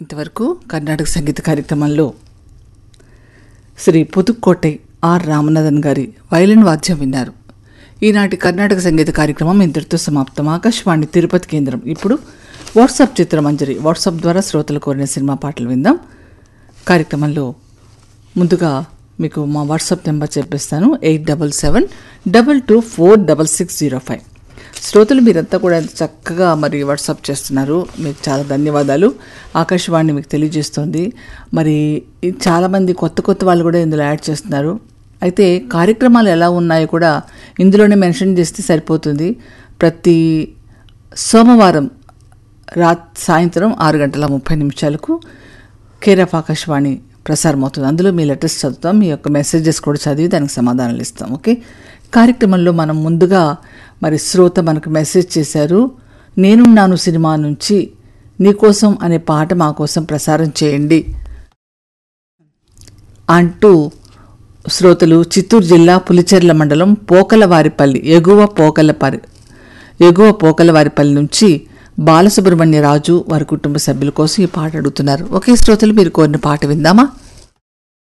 ఇంతవరకు కర్ణాటక సంగీత కార్యక్రమంలో శ్రీ పుదుక్కోటై ఆర్ రామనాథన్ గారి వైలిన్ వాద్యం విన్నారు. ఈనాటి కర్ణాటక సంగీత కార్యక్రమం ఇంతటితో సమాప్తం. ఆకాశవాణి తిరుపతి కేంద్రం. ఇప్పుడు వాట్సాప్ చిత్రమంజరి, వాట్సాప్ ద్వారా శ్రోతలు కోరిన సినిమా పాటలు విందాం. కార్యక్రమంలో ముందుగా మీకు మా వాట్సాప్ నెంబర్ చెప్పేస్తాను, 8772246605. శ్రోతలు మీరంతా కూడా చక్కగా మరి వాట్సాప్ చేస్తున్నారు, మీకు చాలా ధన్యవాదాలు. ఆకాశవాణి మీకు తెలియజేస్తుంది. మరి చాలామంది కొత్త వాళ్ళు కూడా ఇందులో యాడ్ చేస్తున్నారు. అయితే కార్యక్రమాలు ఎలా ఉన్నాయో కూడా ఇందులోనే మెన్షన్ చేస్తే సరిపోతుంది. ప్రతి సోమవారం సాయంత్రం 6:30 కేర్ ఆఫ్ ఆకాశవాణి ప్రసారం అవుతుంది. అందులో మీ లెటర్స్ చదువుతాం, మీ యొక్క మెసేజెస్ కూడా చదివి దానికి సమాధానాలు ఇస్తాం. ఓకే, కార్యక్రమంలో మనం ముందుగా మరి శ్రోత మనకు మెసేజ్ చేశారు, నేనున్నాను సినిమా నుంచి నీకోసం అనే పాట మా కోసం ప్రసారం చేయండి అంటూ శ్రోతలు చిత్తూరు జిల్లా పులిచెర్ల మండలం పోకలవారిపల్లి ఎగువ పోకలవారిపల్లి నుంచి బాలసుబ్రహ్మణ్య రాజు వారి కుటుంబ సభ్యుల కోసం ఈ పాట అడుగుతున్నారు. ఒకే శ్రోతలు మీరు కోరిన పాట విందామా?